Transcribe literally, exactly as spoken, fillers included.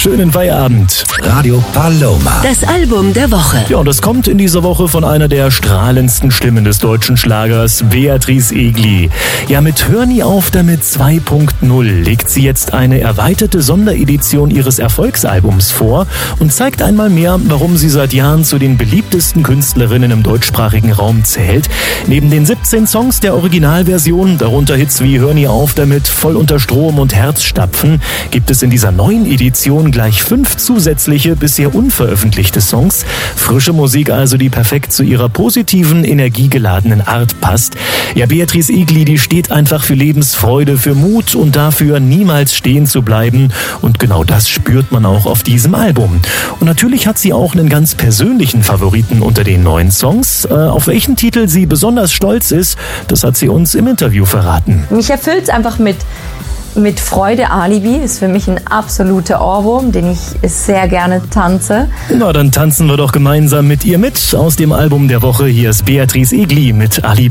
schönen Feierabend. Radio Paloma. Das Album der Woche. Ja, und das kommt in dieser Woche von einer der strahlendsten Stimmen des deutschen Schlagers, Beatrice Egli. Ja, mit Hör nie auf damit zwei Punkt null legt sie jetzt eine erweiterte Sonderedition ihres Erfolgsalbums vor und zeigt einmal mehr, warum sie seit Jahren zu den beliebtesten Künstlerinnen im deutschsprachigen Raum zählt. Neben den siebzehn Songs der Originalversion, darunter Hits wie Hör nie auf damit, Voll unter Strom und Herzstapfen, gibt es in dieser neuen Edition gleich fünf zusätzliche, bisher unveröffentlichte Songs. Frische Musik also, die perfekt zu ihrer positiven, energiegeladenen Art passt. Ja, Beatrice Egli, die steht einfach für Lebensfreude, für Mut und dafür, niemals stehen zu bleiben. Und genau das spürt man auch auf diesem Album. Und natürlich hat sie auch einen ganz persönlichen Favoriten unter den neuen Songs. Äh, auf welchen Titel sie besonders stolz ist, das hat sie uns im Interview verraten. Mich erfüllt es einfach mit Mit Freude. Alibi ist für mich ein absoluter Ohrwurm, den ich sehr gerne tanze. Na, dann tanzen wir doch gemeinsam mit ihr mit. Aus dem Album der Woche, hier ist Beatrice Egli mit Alibi.